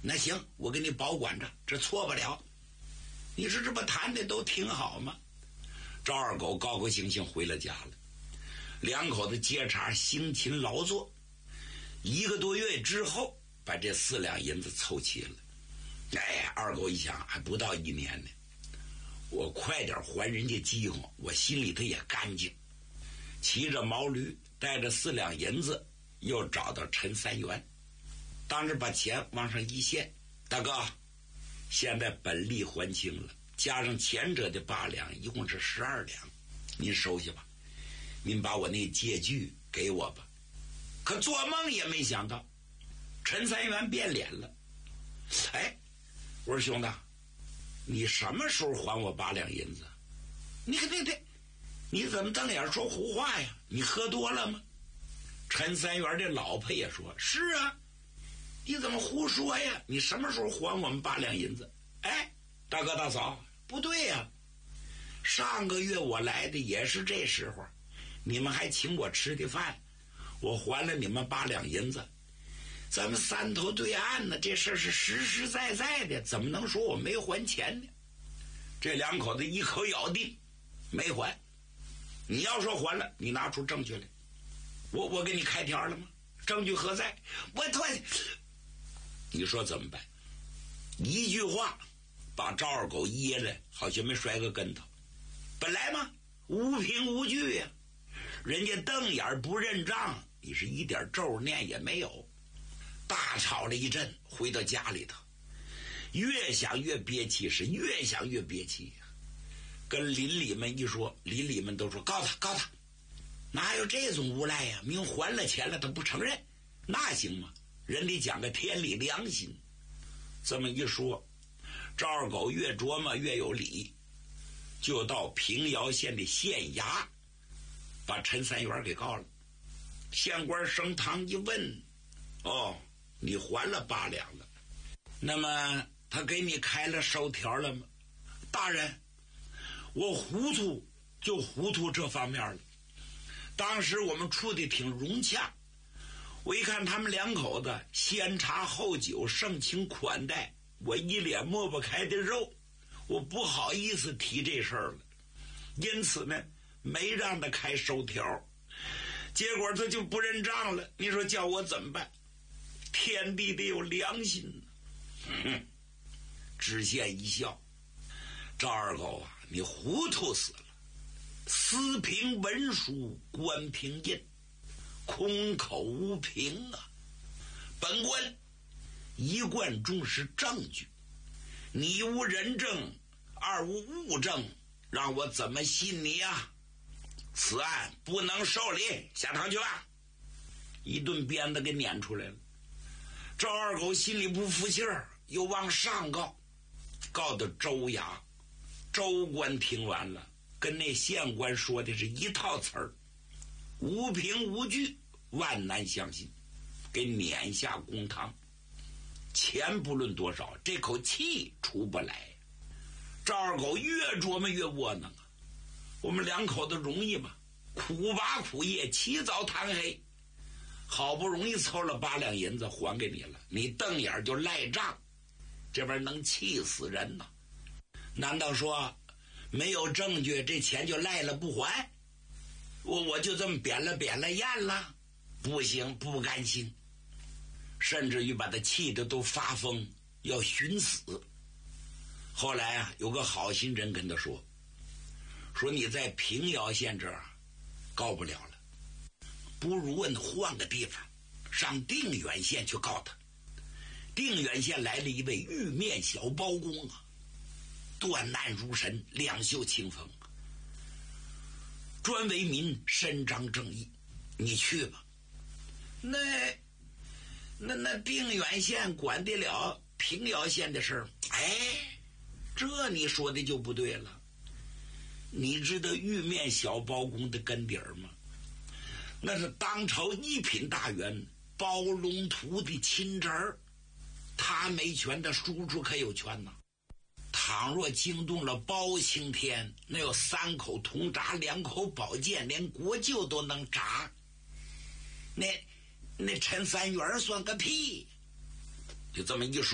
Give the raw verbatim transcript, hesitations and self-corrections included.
那行，我给你保管着，这错不了。你说这不谈的都挺好吗？赵二狗高高兴兴回了家了，两口子接茬辛勤劳作，一个多月之后把这四两银子凑齐了。哎，二狗一想，还不到一年呢，我快点还人家饥荒，我心里头也干净。骑着毛驴，带着四两银子，又找到陈三元，当时把钱往上一献，大哥，现在本利还清了，加上前者的八两，一共是十二两，您收下吧。您把我那借据给我吧。可做梦也没想到，陈三元变脸了。哎，我说兄弟，你什么时候还我八两银子？你看这这，你怎么瞪眼说胡话呀？你喝多了吗？陈三元这老婆也说：是啊，你怎么胡说呀？你什么时候还我们八两银子？哎，大哥大嫂，不对呀，上个月我来的也是这时候，你们还请我吃的饭，我还了你们八两银子，咱们三头对岸呢，这事是实实在在的，怎么能说我没还钱呢？这两口子一口咬定没还。你要说还了，你拿出证据来，我我给你开条了吗？证据何在？我突然，你说怎么办？一句话把赵二狗噎了，好像没摔个跟头。本来嘛，无凭无据呀、啊，人家瞪眼不认账，你是一点咒念也没有。大吵了一阵，回到家里头，越想越憋气，是越想越憋气。跟邻里们一说，邻里们都说告他告他，哪有这种无赖呀、啊？明还了钱了他不承认，那行吗？人得讲个天理良心。这么一说，赵二狗越琢磨越有理，就到平遥县的县衙把陈三元给告了。县官升堂一问，哦，你还了八两了，那么他给你开了收条了吗？大人，我糊涂就糊涂这方面了。当时我们处的挺融洽，我一看他们两口子先茶后酒，盛情款待，我一脸抹不开的肉，我不好意思提这事儿了，因此呢没让他开收条。结果他就不认账了，你说叫我怎么办？天地得有良心呢、啊。嗯，知县一笑，赵二狗啊，你糊涂死了。私凭文书，官凭印，空口无凭啊！本官一贯重视证据，你无人证，二无物证，让我怎么信你啊？此案不能受理，下堂去吧！一顿鞭子给撵出来了。赵二狗心里不服气儿，又往上告，告到州衙。州官听完了，跟那县官说的是一套词儿，无凭无据，万难相信，给撵下公堂。钱不论多少，这口气出不来。赵二狗越琢磨越窝囊啊！我们两口子容易吗？苦把苦夜，起早贪黑，好不容易凑了八两银子还给你了，你瞪眼就赖账，这边能气死人呐！难道说没有证据这钱就赖了不还？我我就这么扁了扁了咽了？不行，不甘心，甚至于把他气得都发疯，要寻死。后来啊，有个好心人跟他说说你在平遥县这儿告不了了，不如问换个地方，上定远县去告他。定远县来了一位玉面小包公啊，断难如神，两袖清风，专为民伸张正义，你去吧。那那那定远县管得了平遥县的事儿？哎，这你说的就不对了。你知道玉面小包公的根底儿吗？那是当朝一品大员包龙图的亲侄儿，他没权，他叔叔可有权呐。倘若惊动了包青天，那有三口铜铡，两口宝剑，连国舅都能铡。那那陈三元算个屁！就这么一说。